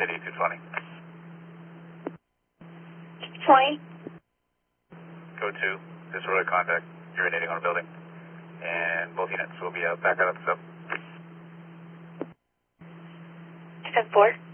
City 220. 20. Go to disorderly contact, urinating on a building, and both units will be back out at the sub. 10-4.